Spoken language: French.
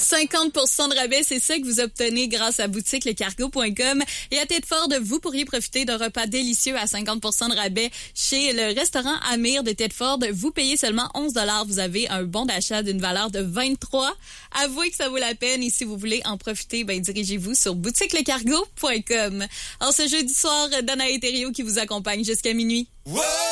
50% de rabais, c'est ça que vous obtenez grâce à boutiquelecargo.com. Et à Tête-Ford, vous pourriez profiter d'un repas délicieux à 50% de rabais chez le restaurant Amir de Tête-Ford. Vous payez seulement 11 $. Vous avez un bon d'achat d'une valeur de 23. Avouez que ça vaut la peine. Et si vous voulez en profiter, dirigez-vous sur boutiquelecargo.com. Alors, ce jeudi soir, Danae Thériault qui vous accompagne jusqu'à minuit. Wow!